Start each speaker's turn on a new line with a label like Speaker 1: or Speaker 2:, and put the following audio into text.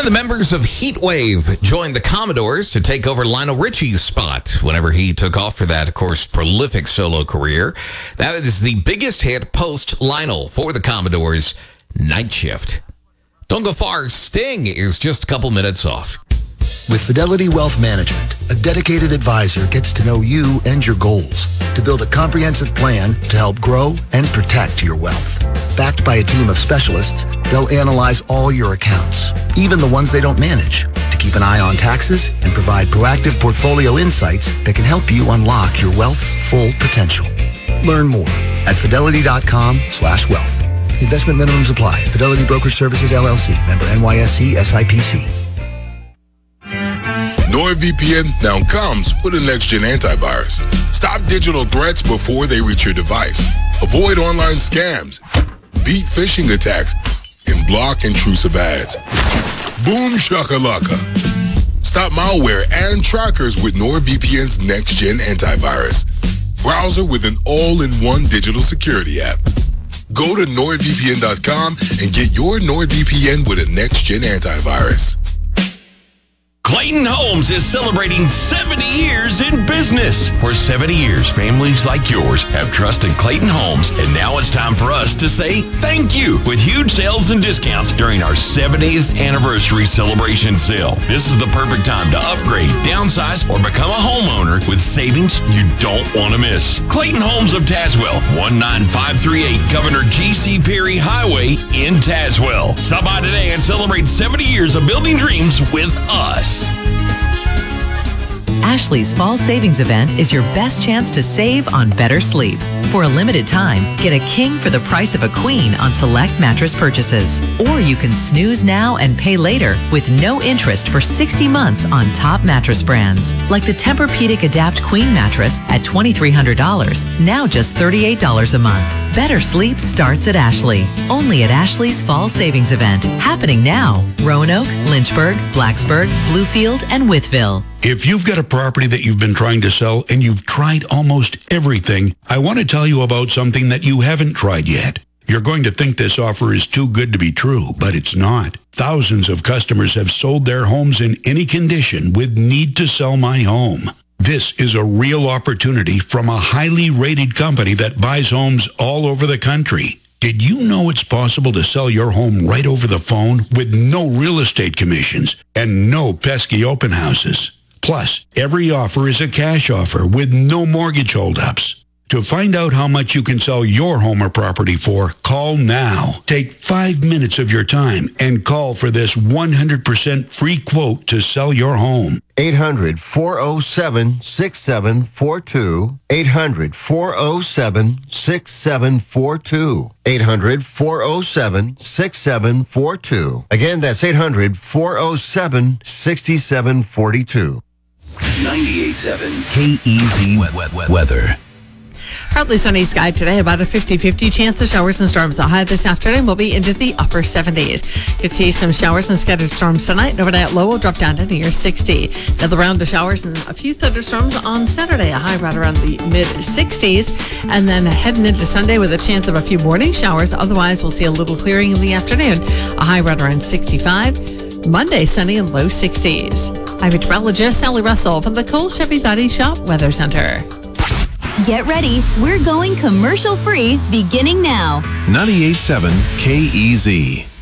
Speaker 1: of the members of Heatwave joined the Commodores to take over Lionel Richie's spot whenever he took off for that, of course, prolific solo career. That is the biggest hit post-Lionel for the Commodores, Night Shift. Don't go far. Sting is just a couple minutes off.
Speaker 2: With Fidelity Wealth Management, a dedicated advisor gets to know you and your goals to build a comprehensive plan to help grow and protect your wealth. Backed by a team of specialists, they'll analyze all your accounts, even the ones they don't manage, to keep an eye on taxes and provide proactive portfolio insights that can help you unlock your wealth's full potential. Learn more at fidelity.com/wealth. Investment minimums apply. Fidelity Brokerage Services, LLC. Member NYSE SIPC.
Speaker 3: NordVPN now comes with a next-gen antivirus. Stop digital threats before they reach your device. Avoid online scams. Beat phishing attacks. And block intrusive ads. Boom shakalaka. Stop malware and trackers with NordVPN's next-gen antivirus. Browser with an all-in-one digital security app. Go to NordVPN.com and get your NordVPN with a next-gen antivirus.
Speaker 4: Clayton Homes is celebrating 70 years in business. For 70 years, families like yours have trusted Clayton Homes, and now it's time for us to say thank you with huge sales and discounts during our 70th anniversary celebration sale. This is the perfect time to upgrade, downsize, or become a homeowner with savings you don't want to miss. Clayton Homes of Tazewell, 19538 Governor G.C. Perry Highway in Tazewell. Stop by today and celebrate 70 years of building dreams with us.
Speaker 5: Ashley's Fall Savings Event is your best chance to save on better sleep. For a limited time, get a king for the price of a queen on select mattress purchases. Or you can snooze now and pay later with no interest for 60 months on top mattress brands. Like the Tempur-Pedic Adapt Queen mattress at $2,300, now just $38 a month. Better sleep starts at Ashley. Only at Ashley's Fall Savings Event, happening now. Roanoke, Lynchburg, Blacksburg, Bluefield, and Wytheville.
Speaker 6: If you've got a property that you've been trying to sell and you've tried almost everything, I want to tell you about something that you haven't tried yet. You're going to think this offer is too good to be true, but it's not. Thousands of customers have sold their homes in any condition with Need to Sell My Home. This is a real opportunity from a highly rated company that buys homes all over the country. Did you know it's possible to sell your home right over the phone with no real estate commissions and no pesky open houses? Plus, every offer is a cash offer with no mortgage holdups. To find out how much you can sell your home or property for, call now. Take 5 minutes of your time and call for this 100% free quote to sell your home.
Speaker 7: 800-407-6742. 800-407-6742. 800-407-6742. Again, that's 800-407-6742.
Speaker 8: 98.7 KEZ weather.
Speaker 9: Partly sunny sky today, about a 50-50 chance of showers and storms. A high this afternoon will be into the upper 70s. Could see some showers and scattered storms tonight. Overnight low will drop down to near 60. Another round of showers and a few thunderstorms on Saturday. A high right around the mid-60s. And then heading into Sunday with a chance of a few morning showers. Otherwise, we'll see a little clearing in the afternoon. A high right around 65. Monday, sunny and low 60s. I'm meteorologist Sally Russell from the Cole Chevy Body Shop Weather Center.
Speaker 10: Get ready. We're going commercial free beginning now.
Speaker 8: 98.7 KEZ.